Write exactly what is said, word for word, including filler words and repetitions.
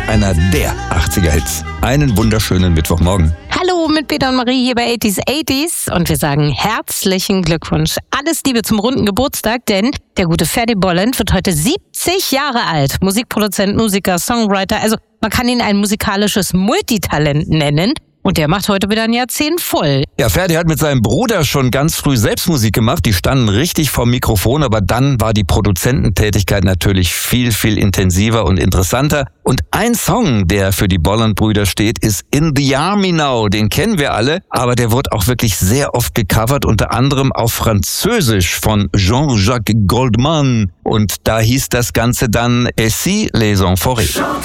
einer der achtziger-Hits. Einen wunderschönen Mittwochmorgen. Hallo mit Peter und Marie hier bei achtziger achtziger und wir sagen herzlichen Glückwunsch. Alles Liebe zum runden Geburtstag, denn der gute Ferdy Bolland wird heute siebzig Jahre alt. Musikproduzent, Musiker, Songwriter, also man kann ihn ein musikalisches Multitalent nennen. Und der macht heute wieder ein Jahrzehnt voll. Ja, Ferdy hat mit seinem Bruder schon ganz früh selbst Musik gemacht. Die standen richtig vorm Mikrofon, aber dann war die Produzententätigkeit natürlich viel, viel intensiver und interessanter. Und ein Song, der für die Bolland-Brüder steht, ist In the Army Now. Den kennen wir alle, aber der wurde auch wirklich sehr oft gecovert, unter anderem auf Französisch von Jean-Jacques Goldman. Und da hieß das Ganze dann Et si les enfoirés.